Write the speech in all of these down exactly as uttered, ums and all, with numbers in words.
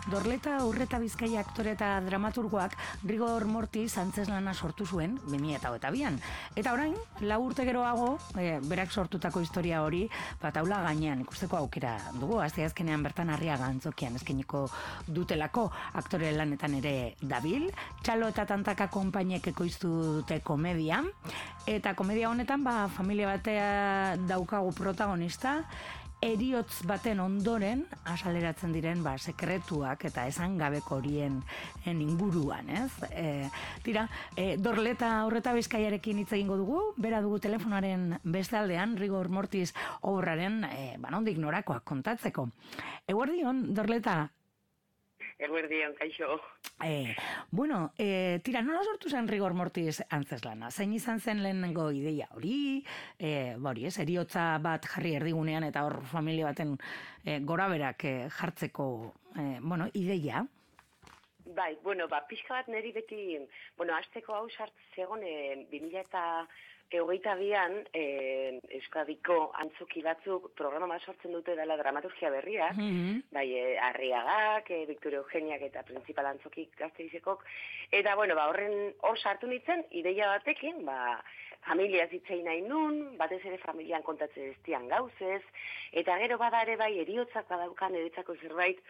Dorleta Urreta Bizkaia aktore eta dramaturgoak Rigor Mortis antzeslana sortu zuen bi mila hogeita bian. Eta orain, lau urte geroago, e, berak sortutako historia hori, ba, taula gainean ikusteko aukera dugu. Asteazkenean bertan Arriaga Antzokian eskainiko dutelako aktore lanetan ere dabil. Txalo eta Tantaka konpainek ekoiztu dute komedia. Eta komedia honetan, ba, familia batea daukagu protagonista, eriotz baten ondoren asaleratzen diren ba, sekretuak eta esan gabeko horien en inguruan, ez? E, tira, e, Dorleta Urreta Bizkaiarekin hitz egingo dugu, bera dugu telefonaren bestaldean, Rigor Mortis obraren, e, ba, nondik norakoak kontatzeko. Eguerdion, Dorleta? Eguerdion, kaixo. E, bueno, e, tira, nola sortu zen Rigor Mortis antzeslana? Zein izan zen lehenengo ideia hori? E, hori, ez, eriotza bat jarri erdigunean eta hor familia baten e, goraberak e, jartzeko e, bueno, ideia? Bai, bueno, ba, pixka bat niri beti, bueno, hasteko hau sartzegon e, bi mila eta hogeita bian e, Euskadiko antzoki batzuk programa bat sortzen dute dela dramaturgia berria, mm-hmm. bai, e, Arriagak, e, Victoria Eugeniak eta Principal Antzokik Gasteizekok, eta, bueno, ba, horren hor sartu nintzen, ideia batekin, ba, familia zitzei nahi nun, batez ere familian kontatzen eztian gauzez, eta gero bada ere bai, eriotzak badaukan eretzako zerbait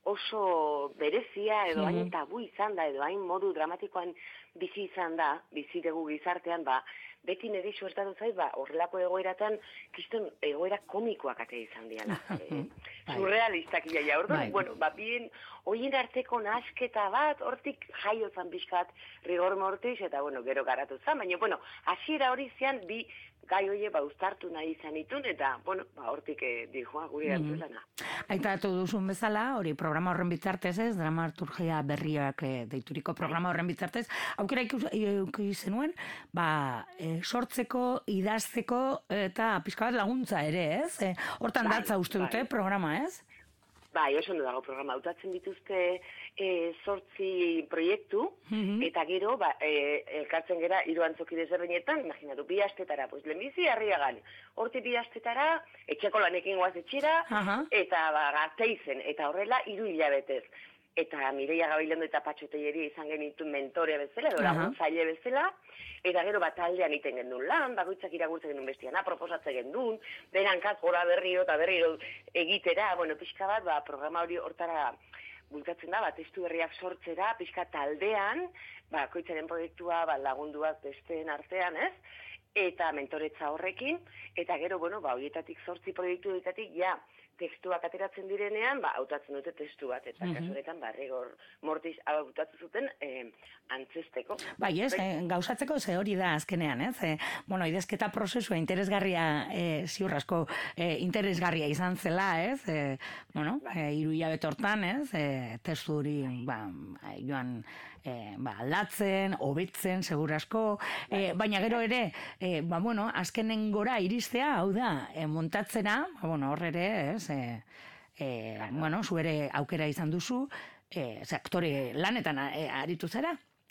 oso berezia, edo hain tabu izan da, edo hain modu dramatikoan bizi izan da, bizi dugu gizartean, ba, beti niri suertatu zait, ba, horrelako egoeratan, kiston egoera komikoak ate izan diala. e, surrealistak iaia, orduan, bueno, ba, bien, hoien arteko nasketa bat, hortik jaiozan bizkat Rigor Mortis, eta, bueno, gero garatu zan, baina, bueno, hasiera hori zian, bi gai hoie ba uztartu nahi izan itun, eta, bueno, ba, hortik eh, dijoa gure hartu lana. Aitatu duzun bezala, hori programa horren bitartez ez, dramaturgia berriak eh, deituriko programa horren bitartez, aukera ikusi zenuen, ba, eh, sortzeko, idazteko, eta pixka bat laguntza ere, ez? Eh, hortan bai, datza uste dute bai. Programa, ez? Bai, oso ondo dago programa. Hautatzen dituzte e, sortzi proiektu, mm-hmm. eta gero, ba, e, elkartzen gera, hiru antzoki desberdinetan, imaginatu, bi astetara, pues, lehenbizi Arriagan. Horti bi astetara, etxeko lanekin goaz etxera, uh-huh. eta ba, Gasteizen, eta horrela, hiru hilabetez. Eta Mireia Gabilondo eta Patxo Telleria izan genitu mentorea bezala, edo laguntzaile bezala, eta gero bat aldean iten gendun lan, bakoitzak irakurtzen gendun bestiana, proposatzen gendun, benankaz gora berriro eta berriro egitera, bueno, pixka bat, ba, programa hori hortara bultatzen da, ba, testu berriak sortzera, pixka taldean, ba, koitzaren proiektua ba, lagunduak besteen artean, ez? Eta mentoretza horrekin, eta gero, bueno, ba, horietatik sortzi proiektu horietatik, ja, testuak ateratzen direnean, ba, hautatzen dute testu bat, eta mm-hmm. kasuretan, ba, Rigor Mortis hautatzen zuten eh, antzesteko. Bai, ez, eh, gauzatzeko ze hori da azkenean, ez? Eh, bueno, idazketa prozesua interesgarria, eh, ziur asko, eh, interesgarria izan zela, ez? Eh, bueno, eh, hiru hilabete hortan, ez? Eh, testu hori, ba, joan, eh, ba, aldatzen, hobetzen, segur asko, eh, baina gero ere, eh, ba, bueno, azkenen gora iristea, hau da, eh, montatzena, ba, bueno, hor ere, ez? E, e, bueno, zu ere aukera izan duzu, e, ze aktore lanetan e, aritu zara?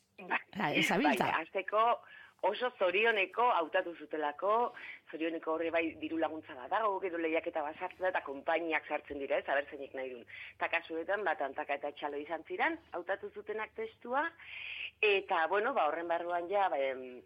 Bai, Ezabiltza? Bai, azteko oso zorioneko hautatu zutelako, zorioneko horre bai diru laguntza bat dago, gero lehiaketa bat sartzen da, eta konpainiak sartzen dira, ez, abertzenik nahi duen. Eta kasuetan, bat Tantaka eta Txalo izan ziren, hautatu zutenak testua, eta, bueno, ba, horren barruan ja, ba,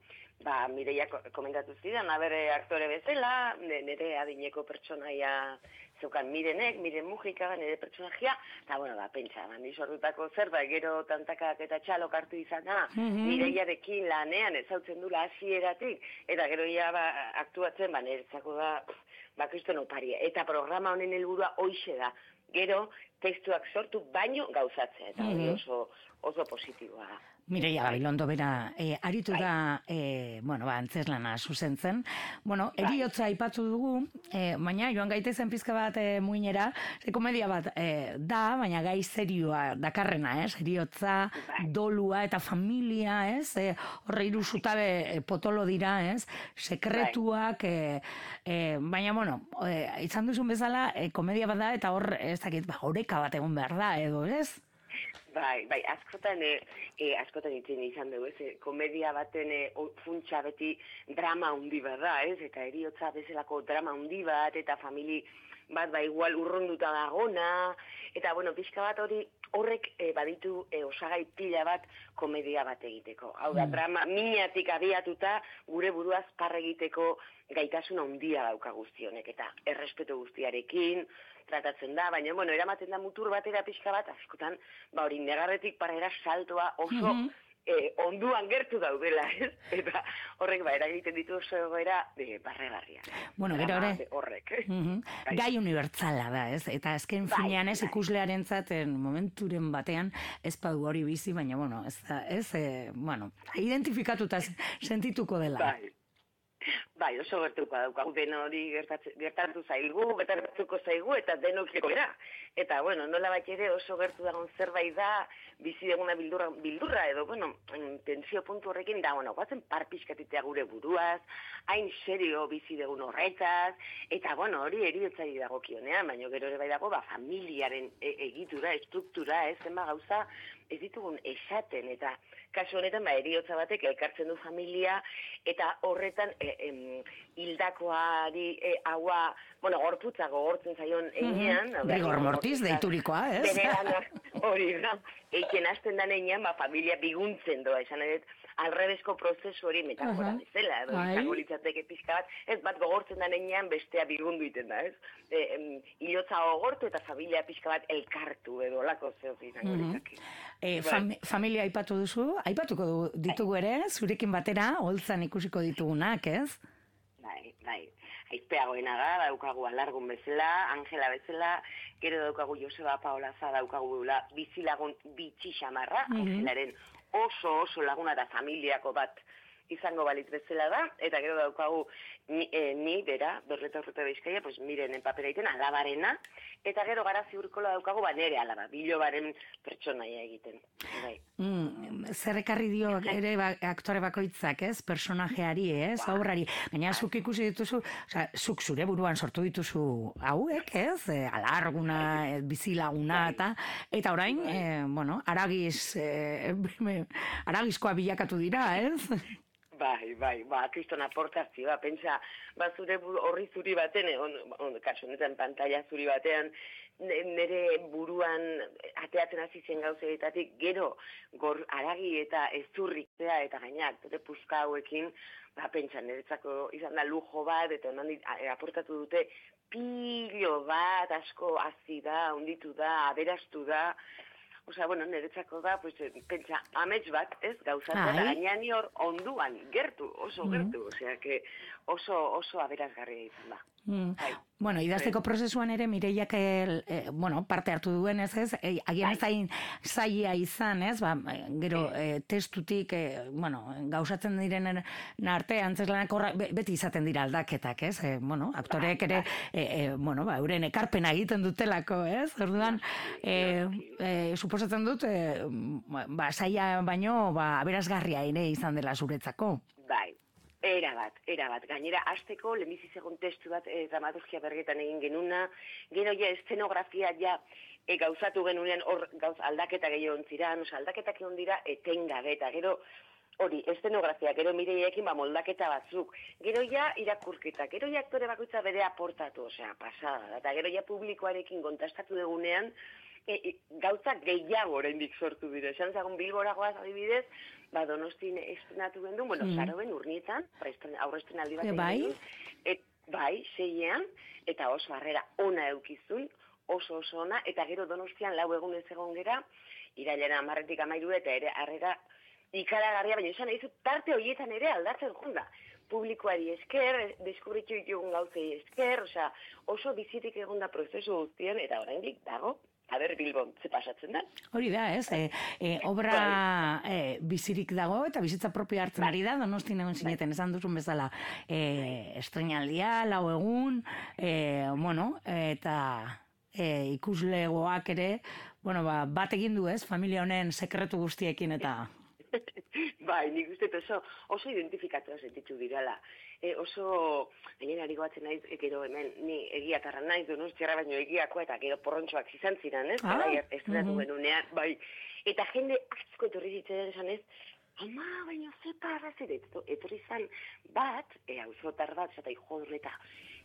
ba Mireia komentatu zidan, abere aktore bezala, nire adineko pertsonaia zeukan Mirenek, Miren Mujika, nire pertsonajia, eta, bueno, ba, pentsa, ba, nizorrutako zerbait, gero Tantakak eta Txalo kartu izana, mm-hmm. Mireiarekin lanean ezautzen dula hasieratik, eta gero ja, ba, aktuatzen, ba, niretzako da, ba, kriston oparia. Eta programa honen helburua hoixe da. Gero, testuak sortu baino gauzatzea, eta hori mm-hmm. oso, oso positiboa da. Mireia Gabilondo bera, e, aritu bai. da, e, bueno, ba, antzeslana zuzentzen. Bueno, eriotza aipatu dugu, e, baina joan gaitezen pizka bat e, muinera, ze komedia bat e, da, baina gai serioa dakarrena, ez? Eriotza, bai. dolua eta familia, ez? E, horre hiru zutabe e, potolo dira, ez? Sekretuak, e, e, baina, bueno, e, izan duzun bezala, e, komedia bat da, eta hor, ez dakit, ba, oreka bat egon behar da, edo, ez? Bai, bai, askotan, e, e, askotan itzen izan dugu, ez, komedia baten e, funtsa beti drama hundi bat da, ez, eta eriotza bezalako drama hundi bat, eta famili bat ba igual urrunduta dagona, eta bueno, pixka bat hori horrek e, baditu e, osagai pila bat komedia bat egiteko. Hau da, drama minatik abiatuta gure buruaz parre egiteko gaitasuna handia dauka guzti honek, eta errespetu guztiarekin tratatzen da, baina, bueno, eramaten da mutur batera pixka bat, askotan, ba hori, negarretik parrera saltoa oso mm-hmm. eh, onduan gertu daudela, ez? Eta horrek, ba, eragiten ditu oso egoera de barregarria. Bueno, gero ore, horrek. Mm-hmm. Gai unibertsala da, ez? Eta azken bai, finean ez bai. Ikuslearen zaten momenturen batean ez padu hori bizi, baina, bueno, ez, ez eh, bueno, identifikatuta sentituko dela. Bai. Bai, oso gertuko daukagu, den hori gertatu zaigu, gertatuko zaigu, eta denokiko era. Eta, bueno, nola bat ere oso gertu dagoen zerbait da, bizi deguna bildurra, bildurra edo, bueno, tensio puntu horrekin da, bueno, guatzen parpiskatitea gure buruaz, hain serio bizi degun horretaz, eta, bueno, hori eriotzari dago kionean, baina gero ere bai dago, ba, familiaren e egitura, estruktura, ez, zenba gauza, ez ditugun esaten, eta kasu honetan, ba, eriotza batek elkartzen du familia, eta horretan e, em, hildakoari e, haua, bueno, gorputza gogortzen zaion enean. Mm-hmm. Rigor mortis deiturikoa, ez? Bere hori da, eiken hasten dan enean, ba, familia biguntzen doa, esan edet, alrebesko prozesu hori metafora uh-huh. bezala, edo izango litzateke pixka bat, ez bat gogortzen dan enean bestea bigundu iten da, ez? E, em, hilotza gogortu eta familia pixka bat elkartu, edo lako zeo izango uh-huh. litzake. E, fam familia aipatu duzu, aipatuko du, ditugu ere, zurekin batera, holtzan ikusiko ditugunak, ez? Bai, bai. Aizpeagoena da, daukagu alargun bezala, Angela bezala, gero daukagu Joseba Paolaza, daukagu bizilagun bitxi xamarra, mm-hmm. Angelaren oso oso laguna da familiako bat izango balitz bezala da, eta gero daukagu ni, eh, ni bera, Berleta Urruta Bizkaia, pues miren papera egiten alabarena, eta gero Garazi Urkola daukagu ba nere alaba, bilobaren pertsonaia egiten. Bai. Mm, zer ekarri dio ere ba, aktore bakoitzak, ez? Personajeari, ez? Ba. Aurrari. Gaina zuk ikusi dituzu, oza, zuk zure buruan sortu dituzu hauek, ez? E, alarguna, e, bizilaguna, eta eta orain, e, bueno, aragiz, e, aragizkoa bilakatu dira, ez? Bai, bai, ba, kriston aportazioa, pentsa, ba, zure horri zuri baten, on, on, kasu honetan pantalla zuri batean, nire buruan ateatzen hasi zen gauzeetatik, gero, gor aragi eta ezurritzea, eta gainak, dute puzka hauekin, ba, pentsa, niretzako izan da lujo bat, eta eman aportatu dute, pilo bat, asko hazi da, onditu da, aberastu da, Osea, bueno, niretzako da, pues, pentsa, amets bat, ez, gauzatzen, gainean hor onduan, gertu, oso gertu, mm. osea, que oso, oso aberazgarria izan da. Mm. Bueno, idazteko prozesuan ere Mireiak el, eh, bueno, parte hartu duen, ez ez? Eh, agian ez zain zaila izan, ez? Ba, gero eh, testutik, eh, bueno, gauzatzen direnen arte, antzeslanak horra, beti izaten dira aldaketak, ez? Eh, bueno, aktoreek ere, eh, eh, bueno, ba, euren ekarpena egiten dutelako, ez? Orduan, eh, eh, suposatzen dut, eh, ba, zaila baino, ba, aberazgarria ere izan dela zuretzako. Bai. Era bat, era bat. Gainera, hasteko lehenbizi segun testu bat e, dramaturgia bergetan egin genuna, gero ja eszenografia ja e, gauzatu genunean hor gauz aldaketa gehiago ontziran, oza, aldaketak egon dira etengabe, eta gero hori, eszenografia, gero Mireiekin ba moldaketa batzuk, gero ja irakurketa, gero ja aktore bakoitza bere aportatu, osea, pasada, eta gero ja publikoarekin kontastatu dugunean, E, e, gauzak gehiago oraindik sortu dira. Esan zagun Bilboragoaz adibidez, ba Donostin estrenatu gendu, bueno, mm. Saroben urnietan, aurrezten aldi bat egin bai. Et, bai, seiean, eta oso harrera ona eukizun, oso oso ona, eta gero Donostian lau egun ez egon gera, irailera amarretik amairu, eta ere harrera ikaragarria, baina esan nahizu, tarte horietan ere aldatzen junda. Publikoari esker, deskubritu ditugun gauzei esker, osea, oso bizitik egon da prozesu guztien, eta oraindik dago, aber Bilbon, ze pasatzen da? Hori da, ez? E, e, obra e, bizirik dago eta bizitza propio hartzen ari da, Donostin egon zineten, esan duzun bezala, e, estrenaldia, lau egun, e, bueno, eta e, ikuslegoak ere, bueno, ba, bat egin du, ez? Familia honen sekretu guztiekin eta... Bai, nik uste oso, oso identifikatua sentitu dirala. E, oso, gainera ari goatzen naiz, e, gero hemen, ni egiatarra naiz, Donostiarra baino egiakoa, eta gero porrontxoak izan ziren, ez? Ah, ez dut uh-huh. genunean, bai. Eta jende asko etorri zitzen esan ez, ama, baina ze parra zer, etorri zan bat, e, auzotar bat, zata jodor, eta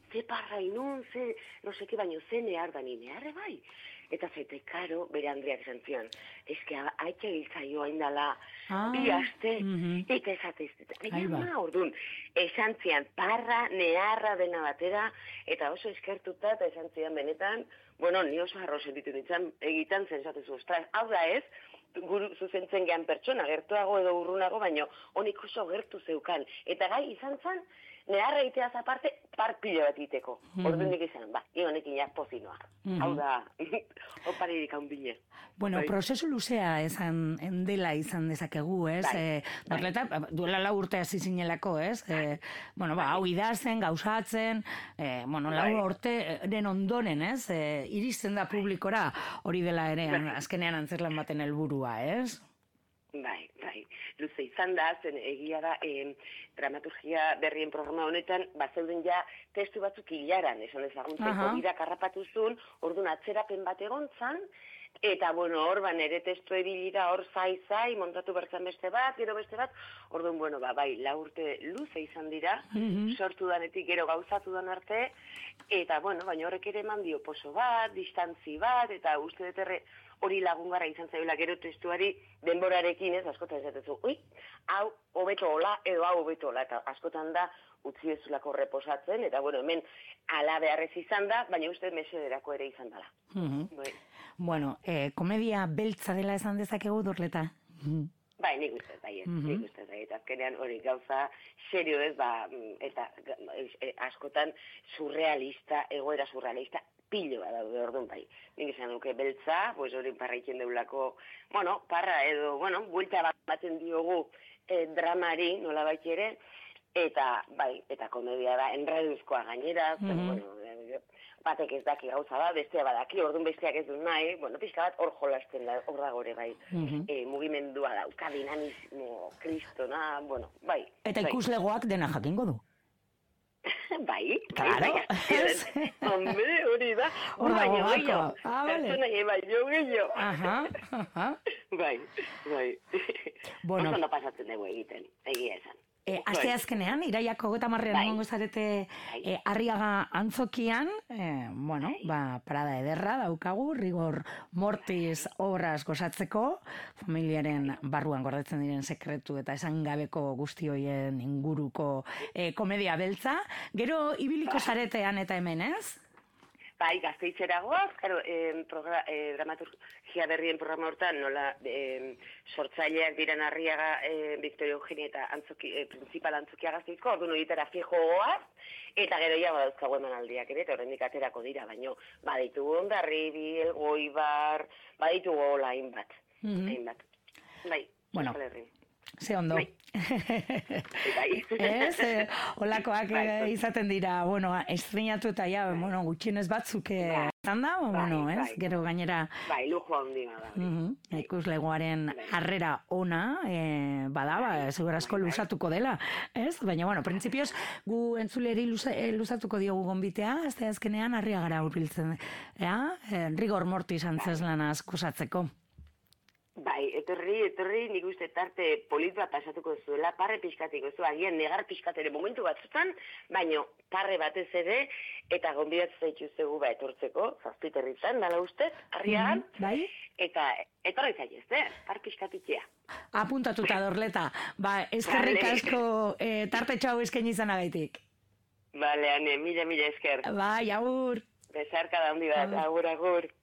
ze parra inun, ze, no seke, baino ze nehar da ni, neharre bai. Eta zaite, karo, bere Andreak esan zion, eske haitxe giltzaio hain dala, ah, bi aste, mm-hmm. eta esatez, aia orduan, esan zian, parra, neharra dena batera, eta oso eskertuta, eta esan zian benetan, bueno, ni oso arro sentitu nintzen, egitan zensatezu, ostras, hau da ez, guru zuzentzen gehan pertsona, gertuago edo urrunago, baino, honik oso gertu zeukan, eta gai izan zen, neharra egiteaz aparte, par pilo bat iteko. Mm-hmm. Orduan nik izan, ba, ionekin ja pozinoa. Mm-hmm. Hau da, oparirik haundine. Bueno, bai. Prozesu luzea esan dela izan dezakegu, ez? Bai. E, Dorleta, duela lau urte hasi zinelako, ez? E, bueno, ba, hau idazten, gauzatzen, e, bueno, lau bai. Urteren ondoren, ez? E, iristen da publikora, hori dela ere, bai. Azkenean antzerlan baten helburua, ez? Bai, bai. Luze izan da, zen egia da, eh, dramaturgia berrien programa honetan, bazeuden ja testu batzuk hilaran, esan ezaguntzeko, birak harrapatu zuen, orduan atzerapen bat egon zan, eta, bueno, hor, ba, nere testu ebilira, hor zai-zai, montatu bertzen beste bat, gero beste bat, orduan, bueno, ba, bai, la urte luze izan dira, mm-hmm. sortu danetik gero gauzatu dan arte, eta, bueno, baina horrek ere eman dio poso bat, distantzi bat, eta uste deterre, hori lagungarra izan zaiola gero testuari denborarekin, ez, askotan esatezu, ui, hau hobeto hola, edo hau hobeto hola, eta askotan da utzi ezulako reposatzen, eta bueno, hemen ala beharrez izan da, baina uste mesederako ere izan dela. Mm-hmm. Bai. Bueno, eh, komedia beltza dela esan dezakegu, Dorleta? Mm-hmm. Bai, nik uste, bai, ez, mm-hmm. nik uste, bai, eta azkenean hori gauza serio ez, ba, eta e, askotan surrealista, egoera surrealista, piloa daude orduan bai. Nik esan duke beltza, pues hori parra itzen deulako, bueno, parra edo, bueno, buelta bat baten diogu eh, dramari, nola bait ere, eta, bai, eta komedia da, enreduzkoa gainera, mm-hmm. bueno, batek ez daki gauza da, bestea badaki, orduan besteak ez du nahi, bueno, pixka bat hor jolasten da, hor da gore, bai, mm-hmm. e, mugimendua dauka, dinamismo, kristona, bueno, bai. Eta ikuslegoak bai. Dena jakingo du. Bai, claro. Bai, hombre, hori da, baino gehiago, pertsona baino gehiago. Aha, aha. Bai, bai. Bueno. Oso no pasatzen dugu egiten, egia esan. E, Aste azkenean, iraiak hogeta marrean bai. Egongo zarete e, Arriaga antzokian, e, bueno, bai. Ba, parada ederra daukagu, rigor mortis obraz gozatzeko, familiaren barruan gordetzen diren sekretu eta esan gabeko guzti hoien inguruko e, komedia beltza. Gero, ibiliko bai. Zaretean eta hemen, ez? Bai, Gazteitzeragoaz, claro, eh, eh, dramaturgia berrien programa hortan, nola eh, sortzaileak diren Arriaga, eh, Victoria Eugenia eta antzoki, eh, principal antzokia Gazteizko, orduan egitera fijogoaz, eta gero ja badauzkago emanaldiak ere, eta horrendik aterako dira, baino, baditugu Hondarribi, Elgoibar, baditugu hola hainbat, mm-hmm. hainbat. Bai, bueno. Ze ondo. Bai. Bai. Ez, eh, olakoak bai. Izaten dira, bueno, estrenatu eta ja, bai. Bueno, gutxienez batzuk izan da, bai, bueno, ez, bai. Gero gainera... Bai, lujo handi bada. Uh-huh, bai. Ikuslegoaren bai. Harrera ona, eh, bada, ba, segurazko bai, luzatuko dela, ez? Baina, bueno, printzipioz, gu entzuleri luza, eh, luzatuko diogu gonbitea, azte azkenean Arriagara hurbiltzen, ja? Eh, rigor mortis antzeslanaz kusatzeko. Bai, etorri, etorri, nik uste tarte polit bat pasatuko zuela, parre pixkatiko zu, agian negar pixkatere momentu batzutan, baino parre batez ere, eta gonbidatz zaitu zegu ba etortzeko, zazpiterritan, dala ustez, Arriagan, mm, bai? Eta etorri zaitu ez, eh? Par pixkatitzea. Apuntatuta, Dorleta, ba, eskerrik asko eh, tarte txau eskaini izanagaitik. Bale, ane, mila, mila esker. Bai, agur. Besarka da handi bat, agur, agur.